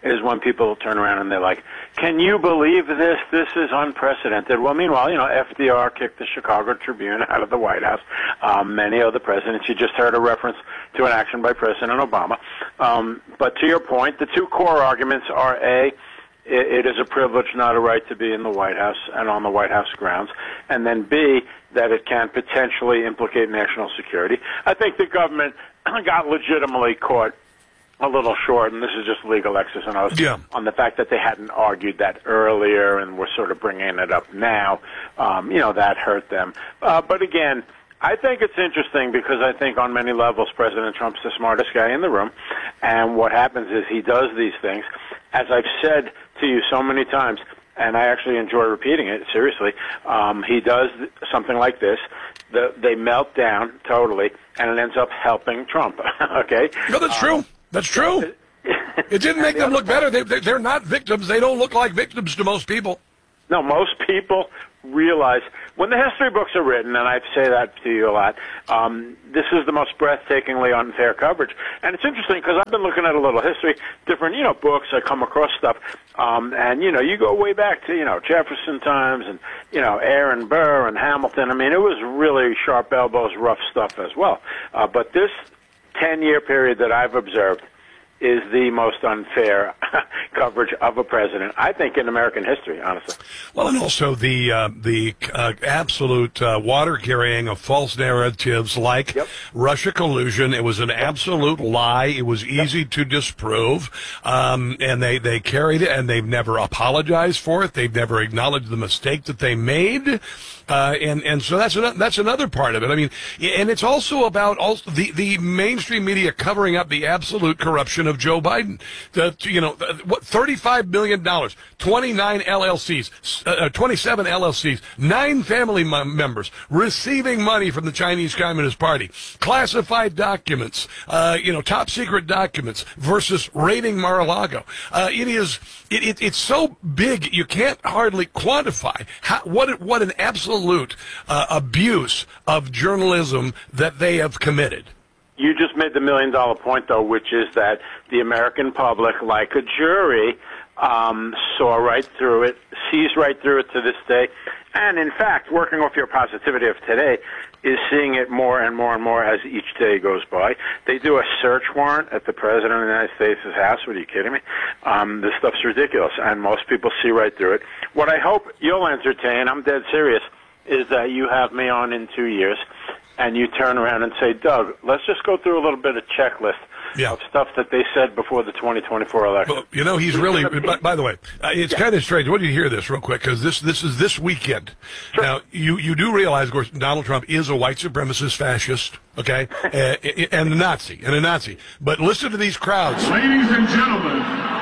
is when people turn around and they're like, can you believe this? This is unprecedented. Well, meanwhile, you know, F D R kicked the Chicago Tribune out of the White House. Um, many other presidents. You just heard a reference to an action by President Obama. Um, but to your point, the two core arguments are, A, it, it is a privilege, not a right, to be in the White House and on the White House grounds. And then, B, that it can potentially implicate national security. I think the government got legitimately caught a little short, and this is just legal X's and O's, yeah. on the fact that they hadn't argued that earlier and were sort of bringing it up now. Um, you know, that hurt them. Uh, but again, I think it's interesting because I think on many levels President Trump's the smartest guy in the room, and what happens is he does these things. As I've said to you so many times, and I actually enjoy repeating it, seriously, um, he does something like this. The, they melt down totally, and it ends up helping Trump, okay? No, that's true. Um, That's true. It didn't make them look better. They, they, they're not victims. They don't look like victims to most people. No, most people realize when the history books are written, and I say that to you a lot, um, this is the most breathtakingly unfair coverage. And it's interesting because I've been looking at a little history, different, you know, books. I come across stuff. Um, and, you know, you go way back to, you know, Jefferson times and, you know, Aaron Burr and Hamilton. I mean, it was really sharp elbows, rough stuff as well. Uh, but this ten-year period that I've observed is the most unfair coverage of a president, I think, in American history, honestly. Well, and also the uh, the uh, absolute uh, water carrying of false narratives like yep. Russia collusion. It was an absolute lie. It was easy yep. to disprove, um, and they they carried it, and they've never apologized for it. They've never acknowledged the mistake that they made. Uh, and, and so that's another, that's another part of it. I mean, and it's also about also the, the mainstream media covering up the absolute corruption of Joe Biden. The, you know, what, thirty-five million dollars, twenty-nine L L Cs, uh, twenty-seven L L Cs, nine family members receiving money from the Chinese Communist Party, classified documents, uh, you know, top secret documents versus raiding Mar-a-Lago. Uh, it is, it, it, it's so big, you can't hardly quantify how, what, what an absolute Absolute uh, abuse of journalism that they have committed. You just made the million-dollar point, though, which is that the American public, like a jury, um, saw right through it, sees right through it to this day, and, in fact, working off your positivity of today, is seeing it more and more and more as each day goes by. They do a search warrant at the President of the United States' house. What, are you kidding me? Um, this stuff's ridiculous, and most people see right through it. What I hope you'll entertain, I'm dead serious, is that you have me on in two years, and you turn around and say, Doug, let's just go through a little bit of checklist yeah. of stuff that they said before the twenty twenty-four election. Well, you know, he's really, by, by the way, uh, it's yeah. kind of strange. What do you hear this real quick? Because this, this is this weekend. Sure. Now, you, you do realize, of course, Donald Trump is a white supremacist fascist, okay, uh, and a Nazi, and a Nazi. But listen to these crowds. Ladies and gentlemen,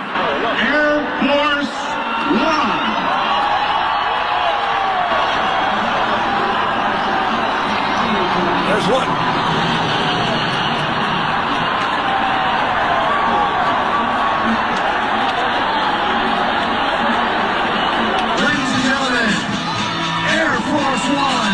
Air Force One. There's one. Ladies and gentlemen, Air Force One.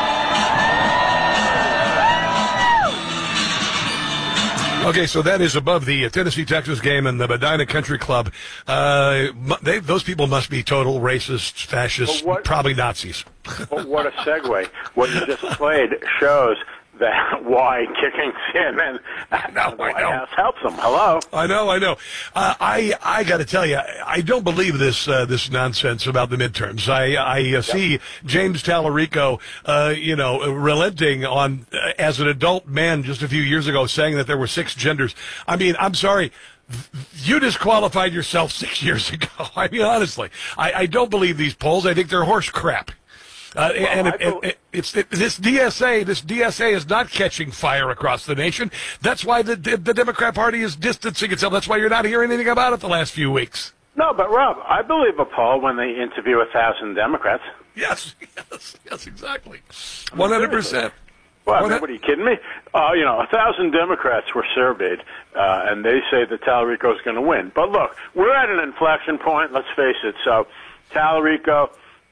Okay, so that is above the Tennessee-Texas game and the Medina Country Club. Uh, they, those people must be total racists, fascists, what, probably Nazis. But what a segue. What you just played shows that why kicking C N N at the White House helps them. Hello. I know, I know. Uh, I I got to tell you, I don't believe this uh, this nonsense about the midterms. I I uh, yep. see James Tallarico, uh, you know, relenting on uh, as an adult man just a few years ago, saying that there were six genders. I mean, I'm sorry. You disqualified yourself six years ago. I mean, honestly, I, I don't believe these polls. I think they're horse crap. Uh, well, and it, it, it, it's it, this D S A. This D S A is not catching fire across the nation. That's why the the Democrat Party is distancing itself. That's why you're not hearing anything about it the last few weeks. No, but Rob, I believe a poll when they interview a thousand Democrats. Yes, yes, yes, exactly, one hundred percent. Well, I mean, what are you kidding me? Uh, you know, a thousand Democrats were surveyed, uh, and they say that Tallarico is going to win. But look, we're at an inflection point. Let's face it. So, Tallarico.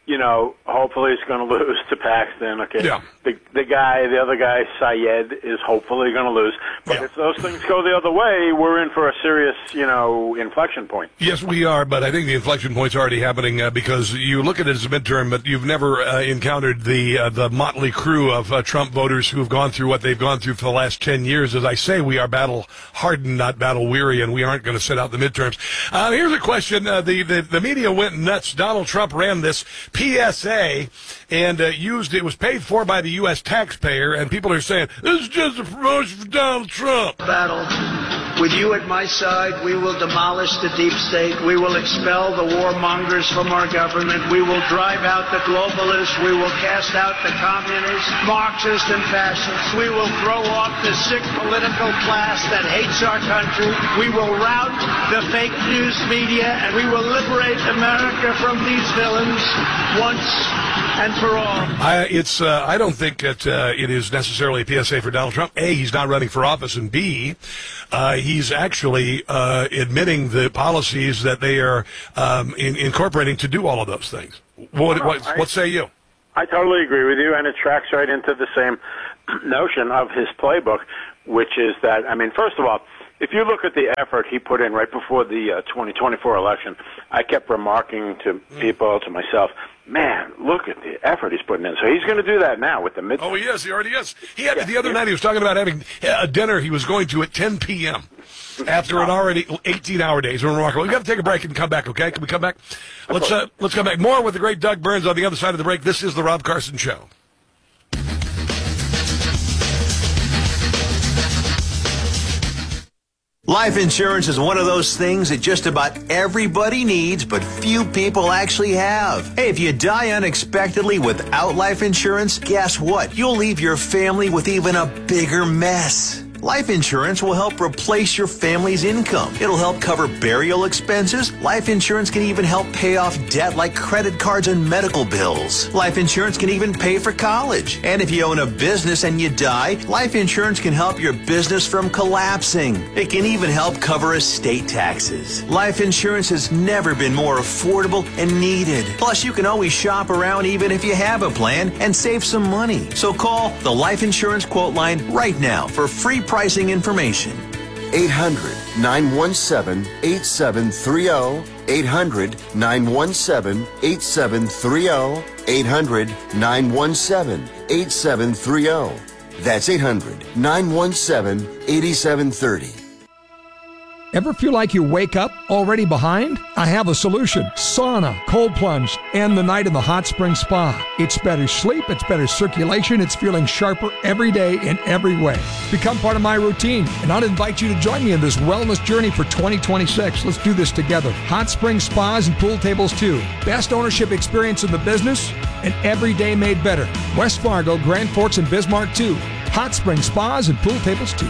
you know, hopefully he's going to lose to Paxton. Okay. Yeah. The the guy, the other guy, Syed, is hopefully going to lose. But Yeah. if those things go the other way, we're in for a serious, you know, inflection point. Yes, we are, but I think the inflection point's already happening uh, because you look at it as a midterm, but you've never uh, encountered the uh, the motley crew of uh, Trump voters who have gone through what they've gone through for the last ten years. As I say, we are battle-hardened, not battle-weary, and we aren't going to sit out the midterms. Uh, here's a question. Uh, the, the, the media went nuts. Donald Trump ran this P S A and uh, used it was paid for by the U S taxpayer, and people are saying, this is just a promotion for Donald Trump. Battle. With you at my side, we will demolish the deep state. We will expel the warmongers from our government. We will drive out the globalists. We will cast out the communists, Marxists, and fascists. We will throw off the sick political class that hates our country. We will rout the fake news media, and we will liberate America from these villains once and for all. I, it's. Uh, I don't think that uh, it is necessarily a P S A for Donald Trump. A, he's not running for office, and B, uh, he's actually uh, admitting the policies that they are um, in, incorporating to do all of those things. What, No, what, I- what say you? I totally agree with you, and it tracks right into the same notion of his playbook, which is that, I mean, first of all, if you look at the effort he put in right before the uh, twenty twenty-four election, I kept remarking to people, to myself, man, look at the effort he's putting in. So he's going to do that now with the mid. Oh, he is. He already is. He had Yeah, the other yeah. night. He was talking about having a dinner he was going to at ten p.m. after an already eighteen-hour day. So remarkable. We've got to take a break and come back. Okay? Can we come back? Let's uh, let's come back. More with the great Doug Burns on the other side of the break. This is the Rob Carson Show. Life insurance is one of those things that just about everybody needs, but few people actually have. Hey, if you die unexpectedly without life insurance, guess what? You'll leave your family with even a bigger mess. Life insurance will help replace your family's income. It'll help cover burial expenses. Life insurance can even help pay off debt like credit cards and medical bills. Life insurance can even pay for college. And if you own a business and you die, life insurance can help your business from collapsing. It can even help cover estate taxes. Life insurance has never been more affordable and needed. Plus, you can always shop around even if you have a plan and save some money. So call the Life Insurance Quote Line right now for free pricing information. eight hundred, nine one seven, eight seven three zero. eight hundred, nine one seven, eight seven three zero. eight hundred, nine one seven, eight seven three zero. That's eight hundred, nine one seven, eight seven three zero. Ever feel like you wake up already behind? I have a solution. Sauna, cold plunge, and the night in the hot spring spa. It's better sleep, it's better circulation, it's feeling sharper every day in every way. Become part of my routine, and I'll invite you to join me in this wellness journey for twenty twenty-six. Let's do this together. Hot spring spas and pool tables too. Best ownership experience in the business, and every day made better. West Fargo, Grand Forks, and Bismarck too. Hot spring spas and pool tables too.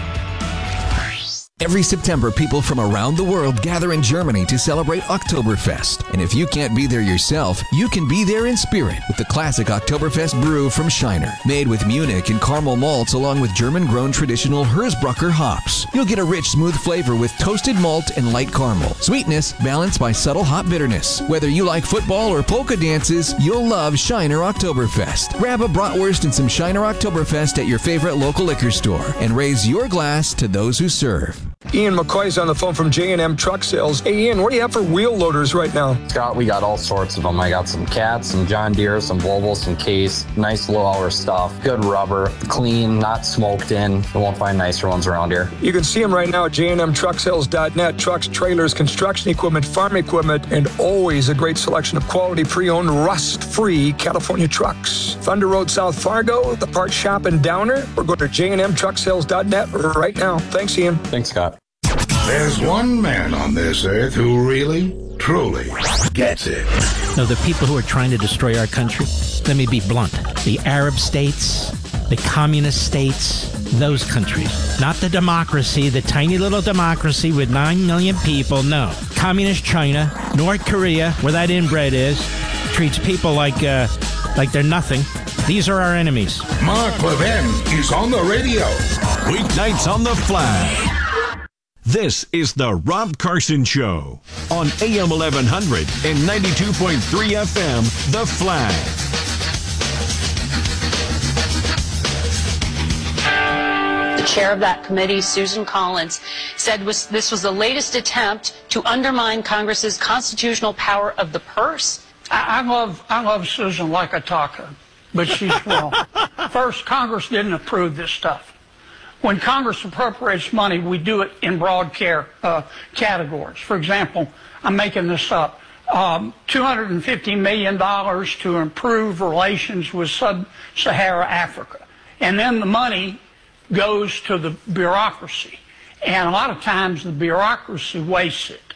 Every September, people from around the world gather in Germany to celebrate Oktoberfest. And if you can't be there yourself, you can be there in spirit with the classic Oktoberfest brew from Shiner. Made with Munich and caramel malts along with German-grown traditional Hersbrucker hops. You'll get a rich, smooth flavor with toasted malt and light caramel. Sweetness balanced by subtle hop bitterness. Whether you like football or polka dances, you'll love Shiner Oktoberfest. Grab a bratwurst and some Shiner Oktoberfest at your favorite local liquor store and raise your glass to those who serve. Ian McCoy's on the phone from J and M Truck Sales. Hey, Ian, what do you have for wheel loaders right now? Scott, we got all sorts of them. I got some Cats, some John Deere, some Volvo, some Case. Nice low-hour stuff. Good rubber. Clean, not smoked in. You won't find nicer ones around here. You can see them right now at J and M Truck Sales dot net. Trucks, trailers, construction equipment, farm equipment, and always a great selection of quality pre-owned, rust-free California trucks. Thunder Road, South Fargo, the parts shop in Downer, or go to J and M Truck Sales dot net right now. Thanks, Ian. Thanks, Scott. There's one man on this earth who really, truly gets it. No, the people who are trying to destroy our country, let me be blunt, the Arab states, the communist states, those countries. Not the democracy, the tiny little democracy with nine million people, no. Communist China, North Korea, where that inbred is, treats people like, uh, like they're nothing. These are our enemies. Mark Levin is on the radio. Weeknights on the Flash. This is the Rob Carson Show on A M eleven hundred and ninety-two point three F M, The Flag. The chair of that committee, Susan Collins, said was, this was the latest attempt to undermine Congress's constitutional power of the purse. I, I love I love Susan like a taco, but she's wrong. First, Congress didn't approve this stuff. When Congress appropriates money, we do it in broad care, uh, categories. For example, I'm making this up, um, two hundred fifty million dollars to improve relations with sub-Sahara Africa. And then the money goes to the bureaucracy. And a lot of times the bureaucracy wastes it.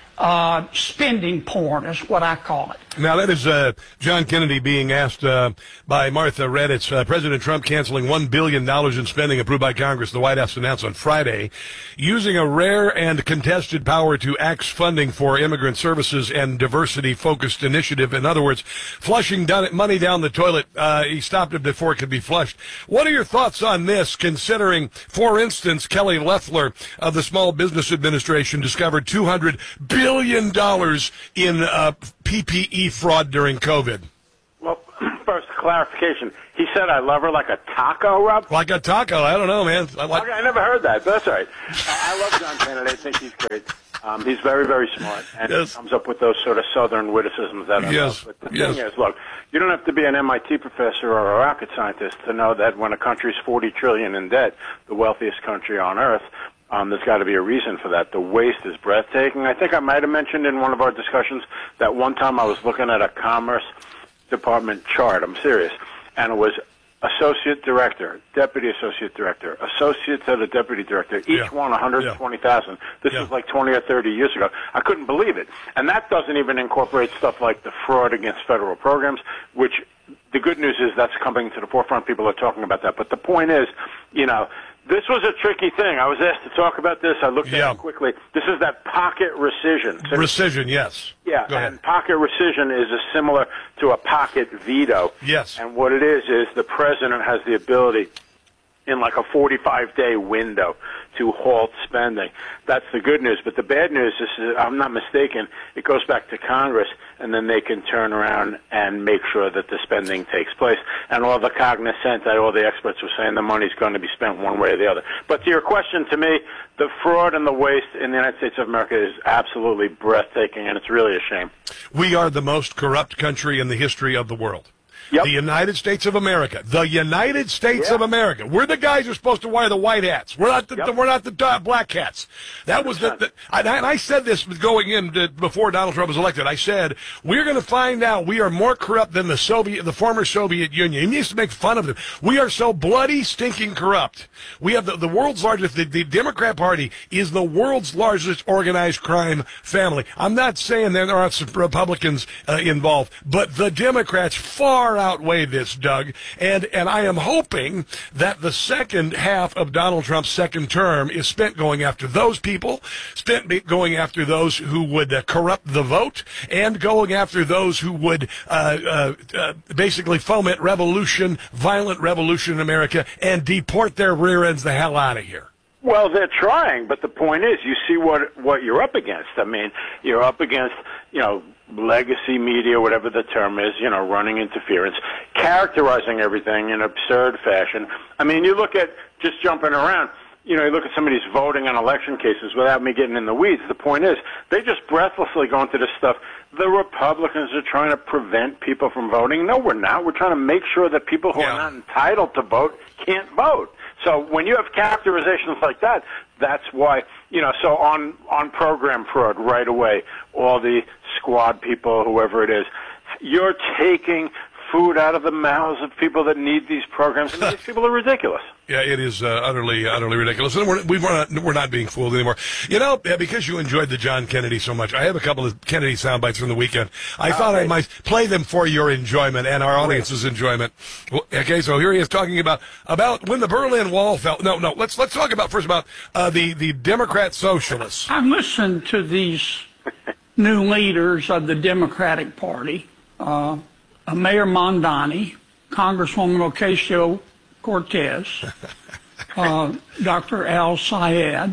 Uh, spending porn is what I call it. Now, that is uh, John Kennedy being asked uh, by Martha Raddatz. Uh, President Trump canceling one billion dollars in spending approved by Congress, the White House announced on Friday, using a rare and contested power to axe funding for immigrant services and diversity-focused initiative. In other words, flushing down, money down the toilet. Uh, he stopped it before it could be flushed. What are your thoughts on this, considering, for instance, Kelly Loeffler of the Small Business Administration discovered two hundred billion dollars in uh, P P E fraud during COVID? Well, first, clarification. He said, I love her like a taco, Rob? Like a taco. I don't know, man. I, like- okay, I never heard that, but that's all right. Uh, I love John Kennedy. I think he's great. Um, he's very, very smart, and yes. he comes up with those sort of southern witticisms that I yes. love. But the yes. thing is, look, you don't have to be an M I T professor or a rocket scientist to know that when a country's forty trillion dollars in debt, the wealthiest country on earth, Um, there's got to be a reason for that. The waste is breathtaking. I think I might have mentioned in one of our discussions that one time I was looking at a Commerce Department chart. I'm serious. And it was associate director, deputy associate director, associate to the deputy director, each yeah. one one hundred twenty thousand dollars. This yeah. was like twenty or thirty years ago. I couldn't believe it. And that doesn't even incorporate stuff like the fraud against federal programs, which the good news is that's coming to the forefront. People are talking about that. But the point is, you know, this was a tricky thing. I was asked to talk about this. I looked yeah. at it quickly. This is that pocket rescission. So, rescission, yes. Yeah, and pocket rescission is a similar to a pocket veto. Yes. And what it is is the president has the ability in like a forty-five day window to halt spending. That's the good news. But the bad news is, I'm not mistaken, it goes back to Congress, and then they can turn around and make sure that the spending takes place. And all the cognizant that all the experts were saying the money's going to be spent one way or the other. But to your question, to me, the fraud and the waste in the United States of America is absolutely breathtaking, and it's really a shame. We are the most corrupt country in the history of the world. Yep. The United States of America. The United States yeah. of America. We're the guys who are supposed to wear the white hats. We're not the, yep. the we're not the uh, black hats. That was the, the and I said this going in to, before Donald Trump was elected. I said we're going to find out we are more corrupt than the Soviet, the former Soviet Union. He used to make fun of them. We are so bloody, stinking corrupt. We have the, the world's largest. The, the Democrat Party is the world's largest organized crime family. I'm not saying there aren't some Republicans uh, involved, but the Democrats far outweigh this, Doug, and and I am hoping that the second half of Donald Trump's second term is spent going after those people, spent going after those who would uh, corrupt the vote, and going after those who would uh, uh, uh, basically foment revolution, violent revolution in America, and deport their rear ends the hell out of here. Well, they're trying, but the point is, you see what what you're up against. I mean, you're up against, you know, legacy media, whatever the term is, you know, running interference, characterizing everything in absurd fashion. I mean, you look at, just jumping around, you know, you look at some of these voting and election cases without me getting in the weeds. The point is, they just breathlessly go into this stuff. The Republicans are trying to prevent people from voting. No, we're not. We're trying to make sure that people who yeah. are not entitled to vote can't vote. So when you have characterizations like that, that's why, you know, so on, on program fraud right away, all the squad people, whoever it is, you're taking food out of the mouths of people that need these programs, and these people are ridiculous. Yeah, it is uh, utterly, utterly ridiculous, and we're we're not we're not being fooled anymore. You know, because you enjoyed the John Kennedy so much, I have a couple of Kennedy sound bites from the weekend. I thought I might play them for your enjoyment and our audience's enjoyment. Well, okay, so here he is talking about about when the Berlin Wall fell. No, no, let's let's talk about first about uh, the the Democrat socialists. I listened to these new leaders of the Democratic Party. Uh, Uh, Mayor Mondani, Congresswoman Ocasio-Cortez, uh, Doctor Al Sayed,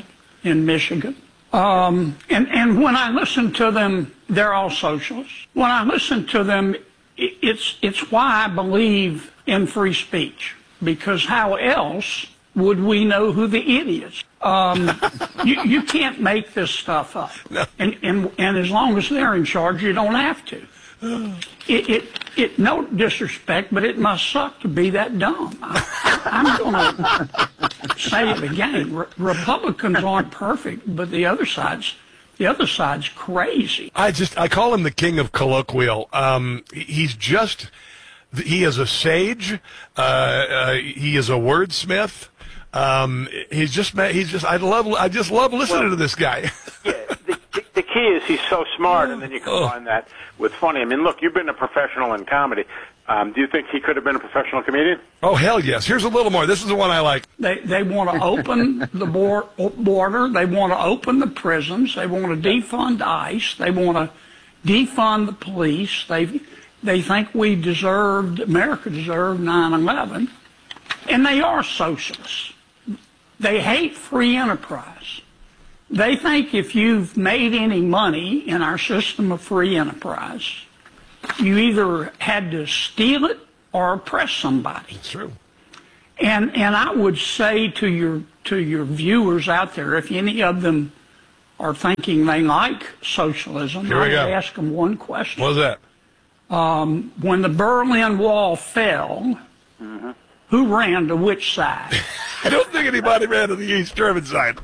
in Michigan. Um, and, and when I listen to them, they're all socialists. When I listen to them, it's, it's why I believe in free speech, because how else would we know who the idiots? Um, you, you can't make this stuff up. No. And, and, and as long as they're in charge, you don't have to. It, it, it, no disrespect, but it must suck to be that dumb. I, I'm going to say it again. Re- Republicans aren't perfect, but the other side's the other side's crazy. I just I call him the king of colloquial. Um, he's just he is a sage. Uh, uh, he is a wordsmith. Um, he's just he's just I love I just love listening well, to this guy. Yeah, the, the, the key is he's so smart, and then you combine oh. that with funny. I mean, look, you've been a professional in comedy. Um, do you think he could have been a professional comedian? Oh, hell yes. Here's a little more. This is the one I like. They they want to open the bor- border. They want to open the prisons. They want to defund ICE. They want to defund the police. They they think we deserved, America deserved nine eleven. And they are socialists. They hate free enterprise. They think if you've made any money in our system of free enterprise, you either had to steal it or oppress somebody. It's true. And and I would say to your to your viewers out there, if any of them are thinking they like socialism, I would ask them one question. What's that? Um, when the Berlin Wall fell, mm-hmm. who ran to which side? I don't think anybody ran to the East German side.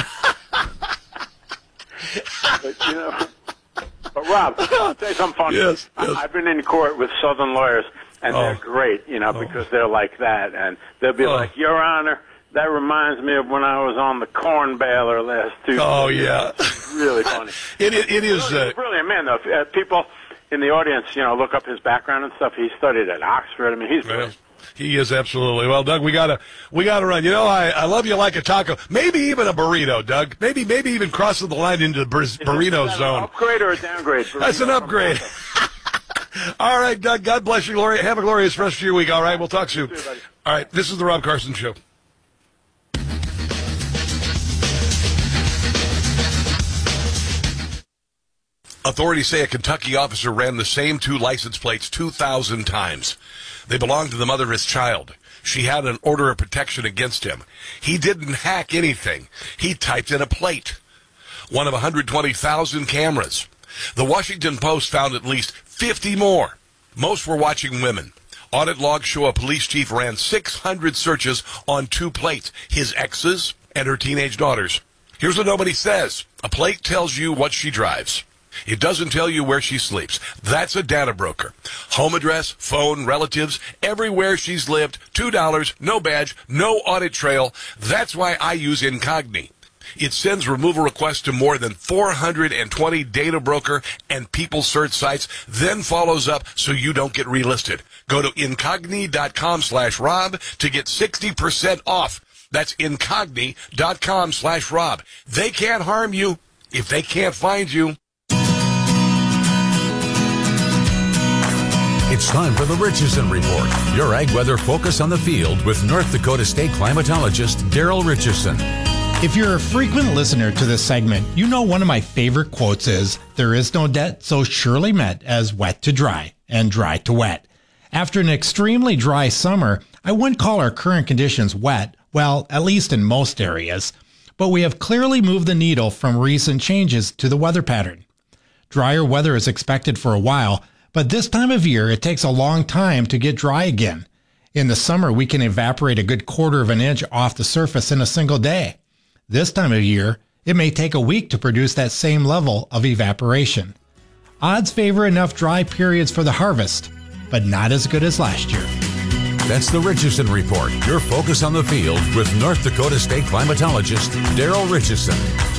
But, you know, but Rob, I'll say something funny. Yes, yes. I, I've been in court with Southern lawyers, and oh. they're great, you know, oh. because they're like that. And they'll be oh. like, Your Honor, that reminds me of when I was on the corn baler last Tuesday. Oh, yeah. It's really funny. it, it, it is. Really, uh, he's a brilliant man, though. Uh, people in the audience, you know, look up his background and stuff. He studied at Oxford. I mean, he's brilliant. He is absolutely. Well, Doug, we gotta we gotta run. You know, I, I love you like a taco, maybe even a burrito, Doug. Maybe maybe even crossing the line into the bur- burrito that zone. An upgrade or a downgrade? Burrito? That's an upgrade. All right, Doug. God bless you, Lori. Have a glorious rest of your week. All right, we'll talk soon. All right, this is the Rob Carson Show. Authorities say a Kentucky officer ran the same two license plates two thousand times. They belonged to the mother of his child. She had an order of protection against him. He didn't hack anything. He typed in a plate. One of one hundred twenty thousand cameras. The Washington Post found at least fifty more. Most were watching women. Audit logs show a police chief ran six hundred searches on two plates, his ex's and her teenage daughters. Here's what nobody says. A plate tells you what she drives. It doesn't tell you where she sleeps. That's a data broker. Home address, phone, relatives, everywhere she's lived, two dollars, no badge, no audit trail. That's why I use Incogni. It sends removal requests to more than four hundred twenty data broker and people search sites, then follows up so you don't get relisted. Go to Incogni.com slash Rob to get sixty percent off. That's Incogni.com slash Rob. They can't harm you if they can't find you. It's time for the Richardson Report, your ag weather focus on the field with North Dakota State climatologist Daryl Richardson. If you're a frequent listener to this segment, you know one of my favorite quotes is, "There is no debt so surely met as wet to dry and dry to wet." After an extremely dry summer, I wouldn't call our current conditions wet, well, at least in most areas, but we have clearly moved the needle from recent changes to the weather pattern. Drier weather is expected for a while, but this time of year, it takes a long time to get dry again. In the summer, we can evaporate a good quarter of an inch off the surface in a single day. This time of year, it may take a week to produce that same level of evaporation. Odds favor enough dry periods for the harvest, but not as good as last year. That's the Richardson Report, your focus on the field with North Dakota State climatologist Daryl Richardson.